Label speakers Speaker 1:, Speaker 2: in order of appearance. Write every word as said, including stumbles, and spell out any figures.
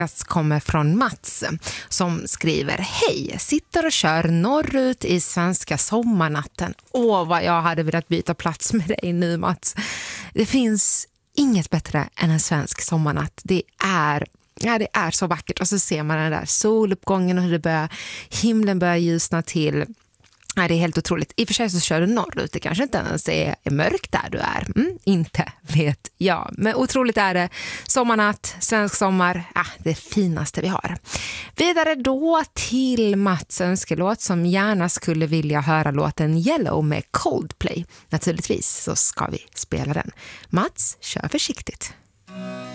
Speaker 1: kommer från Mats som skriver: hej, sitter och kör norrut i svenska sommarnatten. Åh, vad jag hade velat byta plats med dig nu, Mats. Det finns inget bättre än en svensk sommarnatt. Det är, ja, det är så vackert. Och så ser man den där soluppgången och hur det börjar, himlen börjar ljusna till. Ja, det är helt otroligt. I och för sig så kör du norrut. Det kanske inte ens är mörkt där du är. Mm, inte vet jag. Men otroligt är det. Sommarnatt, svensk sommar. Ja, det finaste vi har. Vidare då till Mats önskelåt som gärna skulle vilja höra låten Yellow med Coldplay. Naturligtvis så ska vi spela den. Mats, kör försiktigt.